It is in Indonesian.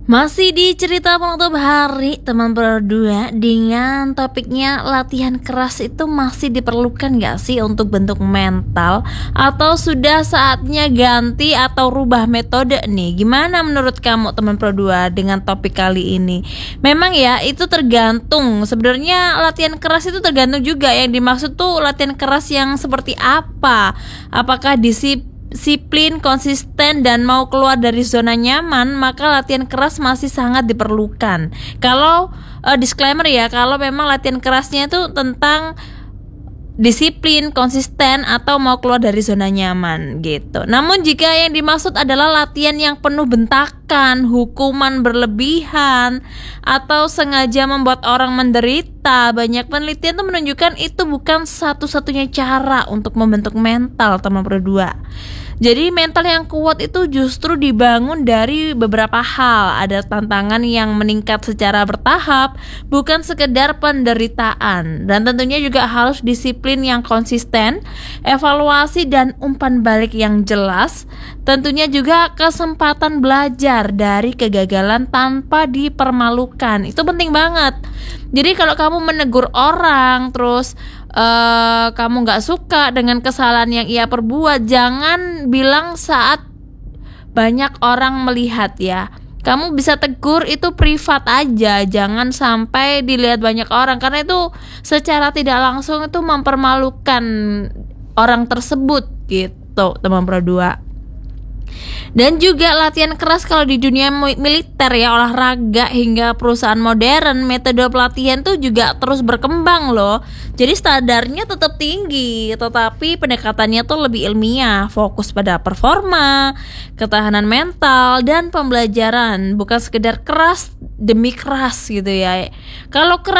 Masih di cerita penutup hari teman berdua dengan topiknya latihan keras itu masih diperlukan gak sih untuk bentuk mental, atau sudah saatnya ganti atau rubah metode nih? Gimana menurut kamu teman berdua dengan topik kali ini? Memang ya itu tergantung, sebenarnya latihan keras itu tergantung juga yang dimaksud tuh latihan keras yang seperti apa. Apakah disiplin, konsisten, dan mau keluar dari zona nyaman, maka latihan keras masih sangat diperlukan. Kalau disclaimer ya, kalau memang latihan kerasnya itu tentang disiplin, konsisten, atau mau keluar dari zona nyaman gitu. Namun jika yang dimaksud adalah latihan yang penuh bentakan, hukuman berlebihan, atau sengaja membuat orang menderita, banyak penelitian tuh menunjukkan itu bukan satu-satunya cara untuk membentuk mental teman berdua. Jadi mental yang kuat itu justru dibangun dari beberapa hal. Ada tantangan yang meningkat secara bertahap, bukan sekedar penderitaan. Dan tentunya juga harus disiplin yang konsisten, evaluasi dan umpan balik yang jelas. Tentunya juga kesempatan belajar dari kegagalan tanpa dipermalukan. Itu penting banget. Jadi kalau kamu menegur orang, terus kamu gak suka dengan kesalahan yang ia perbuat, jangan bilang saat banyak orang melihat ya. Kamu bisa tegur itu privat aja, jangan sampai dilihat banyak orang, karena itu secara tidak langsung itu mempermalukan orang tersebut gitu teman berdua. Dan juga latihan keras kalau di dunia militer ya, olahraga hingga perusahaan modern, metode pelatihan tuh juga terus berkembang loh. Jadi standarnya tetap tinggi, tetapi pendekatannya tuh lebih ilmiah, fokus pada performa, ketahanan mental, dan pembelajaran, bukan sekedar keras demi keras gitu ya. Kalau keras